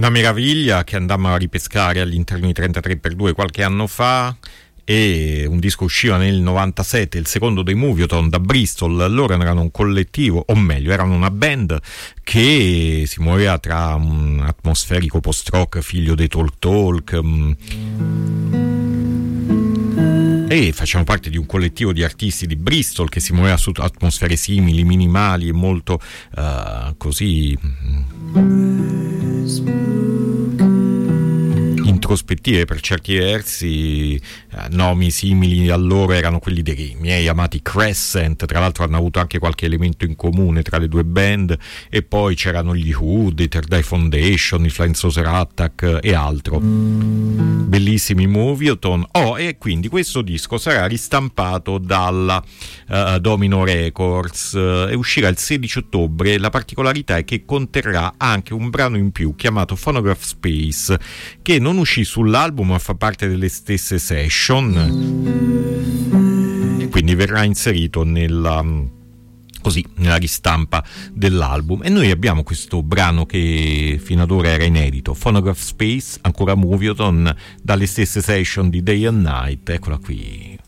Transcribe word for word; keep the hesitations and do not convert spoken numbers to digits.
Una meraviglia che andammo a ripescare all'interno di trentatré per due qualche anno fa, e un disco usciva nel novantasette, il secondo dei Movioton, da Bristol. Loro erano un collettivo, o meglio erano una band che si muoveva tra un atmosferico post-rock figlio dei Talk Talk, um, e facciamo parte di un collettivo di artisti di Bristol che si muoveva su atmosfere simili, minimali e molto uh, così introspettive per certi versi. Eh, nomi simili a loro erano quelli dei miei amati Crescent, tra l'altro hanno avuto anche qualche elemento in comune tra le due band, e poi c'erano gli Who, i Third Eye Foundation, i Flying Saucer Attack e altro. Bellissimi Movioton. Oh, e quindi questo disco sarà ristampato dalla uh, Domino Records uh, e uscirà il sedici ottobre. La particolarità è che conterrà anche un brano in più chiamato Phonograph Space, che non uscì sull'album ma fa parte delle stesse session, e quindi verrà inserito nella, così, nella ristampa dell'album. E noi abbiamo questo brano che fino ad ora era inedito, Phonograph Space, ancora Movioton, dalle stesse session di Day and Night. Eccola qui.